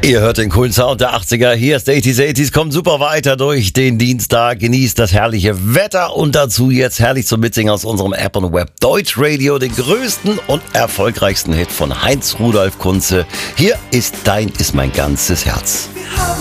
Ihr hört den coolen Sound der 80er. Hier ist 80s. Kommt super weiter durch den Dienstag. Genießt das herrliche Wetter und dazu jetzt herrlich zum Mitsingen aus unserem App und Web Deutsch Radio, den größten und erfolgreichsten Hit von Heinz Rudolf Kunze. Hier ist Dein ist mein ganzes Herz.